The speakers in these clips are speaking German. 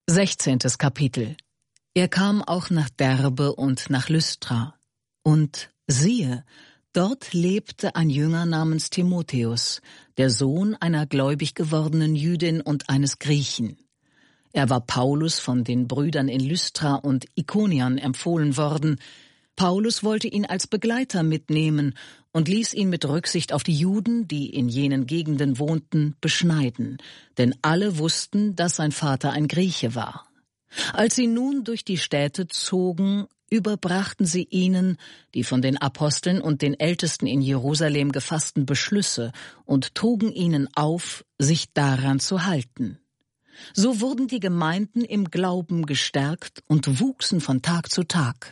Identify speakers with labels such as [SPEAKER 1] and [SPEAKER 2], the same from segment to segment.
[SPEAKER 1] 16. Kapitel. Er kam auch nach Derbe und nach Lystra. Und siehe, dort lebte ein Jünger namens Timotheus, der Sohn einer gläubig gewordenen Jüdin und eines Griechen. Er war Paulus von den Brüdern in Lystra und Ikonion empfohlen worden. Paulus wollte ihn als Begleiter mitnehmen und ließ ihn mit Rücksicht auf die Juden, die in jenen Gegenden wohnten, beschneiden, denn alle wussten, dass sein Vater ein Grieche war. Als sie nun durch die Städte zogen, überbrachten sie ihnen die von den Aposteln und den Ältesten in Jerusalem gefassten Beschlüsse und trugen ihnen auf, sich daran zu halten. So wurden die Gemeinden im Glauben gestärkt und wuchsen von Tag zu Tag.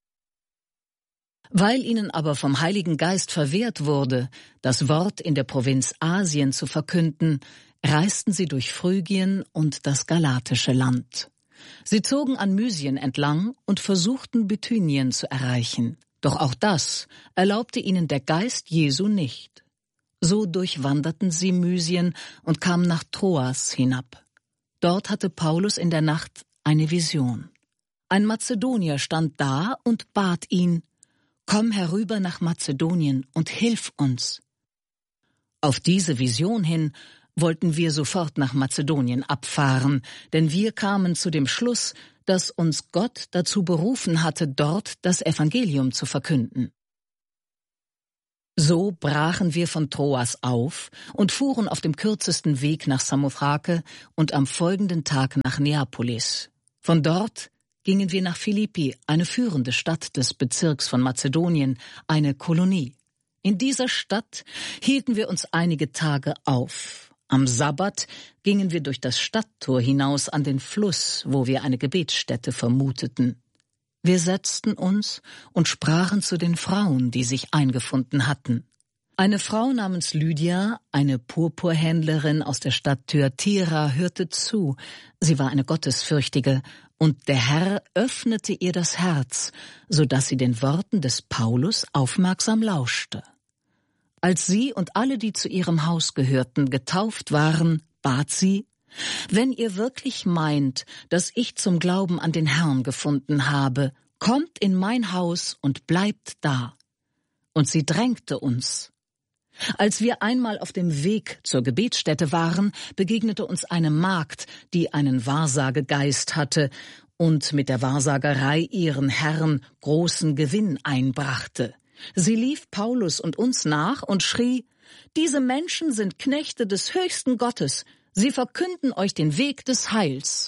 [SPEAKER 1] Weil ihnen aber vom Heiligen Geist verwehrt wurde, das Wort in der Provinz Asien zu verkünden, reisten sie durch Phrygien und das galatische Land. Sie zogen an Mysien entlang und versuchten Bithynien zu erreichen. Doch auch das erlaubte ihnen der Geist Jesu nicht. So durchwanderten sie Mysien und kamen nach Troas hinab. Dort hatte Paulus in der Nacht eine Vision. Ein Mazedonier stand da und bat ihn: »Komm herüber nach Mazedonien und hilf uns.« Auf diese Vision hin wollten wir sofort nach Mazedonien abfahren, denn wir kamen zu dem Schluss, dass uns Gott dazu berufen hatte, dort das Evangelium zu verkünden. So brachen wir von Troas auf und fuhren auf dem kürzesten Weg nach Samothrake und am folgenden Tag nach Neapolis. Von dort gingen wir nach Philippi, eine führende Stadt des Bezirks von Mazedonien, eine Kolonie. In dieser Stadt hielten wir uns einige Tage auf. Am Sabbat gingen wir durch das Stadttor hinaus an den Fluss, wo wir eine Gebetsstätte vermuteten. Wir setzten uns und sprachen zu den Frauen, die sich eingefunden hatten. Eine Frau namens Lydia, eine Purpurhändlerin aus der Stadt Thyatira, hörte zu. Sie war eine Gottesfürchtige, und der Herr öffnete ihr das Herz, so dass sie den Worten des Paulus aufmerksam lauschte. Als sie und alle, die zu ihrem Haus gehörten, getauft waren, bat sie: »Wenn ihr wirklich meint, dass ich zum Glauben an den Herrn gefunden habe, kommt in mein Haus und bleibt da.« Und sie drängte uns. Als wir einmal auf dem Weg zur Gebetsstätte waren, begegnete uns eine Magd, die einen Wahrsagegeist hatte und mit der Wahrsagerei ihren Herren großen Gewinn einbrachte. Sie lief Paulus und uns nach und schrie: »Diese Menschen sind Knechte des höchsten Gottes. Sie verkünden euch den Weg des Heils.«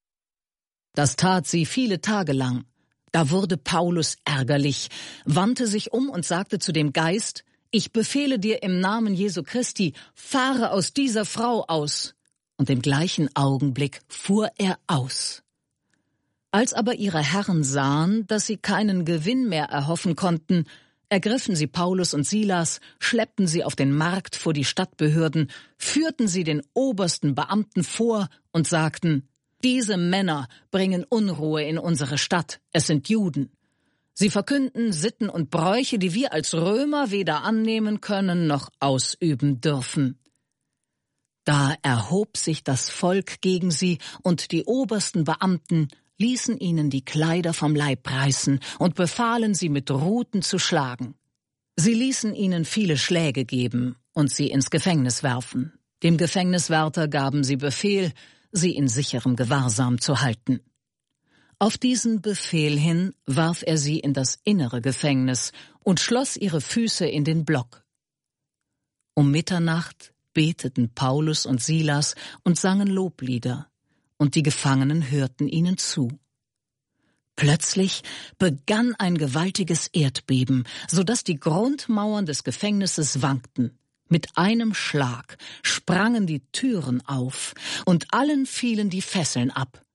[SPEAKER 1] Das tat sie viele Tage lang. Da wurde Paulus ärgerlich, wandte sich um und sagte zu dem Geist: »Ich befehle dir im Namen Jesu Christi, fahre aus dieser Frau aus.« Und im gleichen Augenblick fuhr er aus. Als aber ihre Herren sahen, dass sie keinen Gewinn mehr erhoffen konnten, ergriffen sie Paulus und Silas, schleppten sie auf den Markt vor die Stadtbehörden, führten sie den obersten Beamten vor und sagten: »Diese Männer bringen Unruhe in unsere Stadt, es sind Juden. Sie verkünden Sitten und Bräuche, die wir als Römer weder annehmen können noch ausüben dürfen.« Da erhob sich das Volk gegen sie, und die obersten Beamten ließen ihnen die Kleider vom Leib reißen und befahlen sie mit Ruten zu schlagen. Sie ließen ihnen viele Schläge geben und sie ins Gefängnis werfen. Dem Gefängniswärter gaben sie Befehl, sie in sicherem Gewahrsam zu halten. Auf diesen Befehl hin warf er sie in das innere Gefängnis und schloss ihre Füße in den Block. Um Mitternacht beteten Paulus und Silas und sangen Loblieder, und die Gefangenen hörten ihnen zu. Plötzlich begann ein gewaltiges Erdbeben, so dass die Grundmauern des Gefängnisses wankten. Mit einem Schlag sprangen die Türen auf, und allen fielen die Fesseln ab.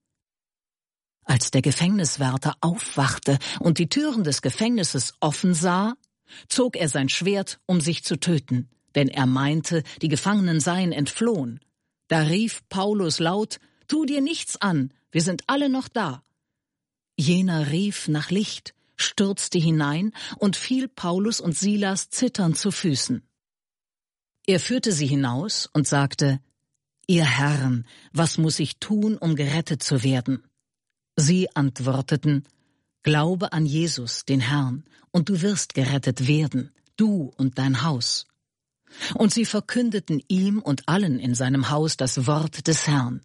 [SPEAKER 1] Als der Gefängniswärter aufwachte und die Türen des Gefängnisses offen sah, zog er sein Schwert, um sich zu töten, denn er meinte, die Gefangenen seien entflohen. Da rief Paulus laut: »Tu dir nichts an, wir sind alle noch da.« Jener rief nach Licht, stürzte hinein und fiel Paulus und Silas zitternd zu Füßen. Er führte sie hinaus und sagte: »Ihr Herren, was muss ich tun, um gerettet zu werden?« Sie antworteten, »Glaube an Jesus, den Herrn, und du wirst gerettet werden, du und dein Haus.« Und sie verkündeten ihm und allen in seinem Haus das Wort des Herrn.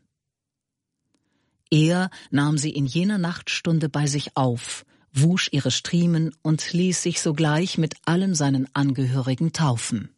[SPEAKER 1] Er nahm sie in jener Nachtstunde bei sich auf, wusch ihre Striemen und ließ sich sogleich mit allen seinen Angehörigen taufen.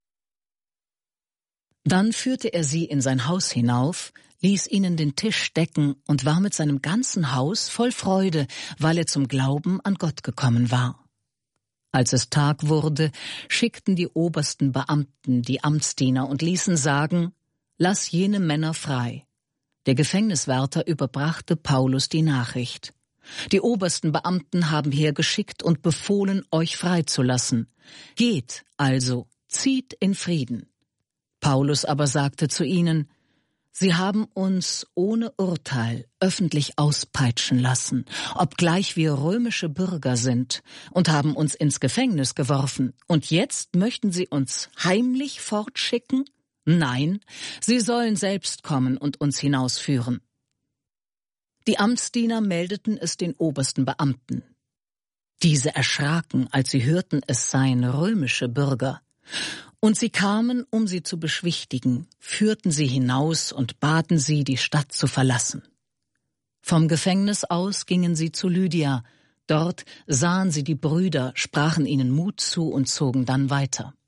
[SPEAKER 1] Dann führte er sie in sein Haus hinauf, ließ ihnen den Tisch decken und war mit seinem ganzen Haus voll Freude, weil er zum Glauben an Gott gekommen war. Als es Tag wurde, schickten die obersten Beamten die Amtsdiener und ließen sagen, »Lass jene Männer frei.« Der Gefängniswärter überbrachte Paulus die Nachricht. »Die obersten Beamten haben hergeschickt und befohlen, euch freizulassen. Geht also, zieht in Frieden.« Paulus aber sagte zu ihnen, »Sie haben uns ohne Urteil öffentlich auspeitschen lassen, obgleich wir römische Bürger sind, und haben uns ins Gefängnis geworfen. Und jetzt möchten Sie uns heimlich fortschicken? Nein, Sie sollen selbst kommen und uns hinausführen.« Die Amtsdiener meldeten es den obersten Beamten. Diese erschraken, als sie hörten, es seien römische Bürger. Und sie kamen, um sie zu beschwichtigen, führten sie hinaus und baten sie, die Stadt zu verlassen. Vom Gefängnis aus gingen sie zu Lydia. Dort sahen sie die Brüder, sprachen ihnen Mut zu und zogen dann weiter.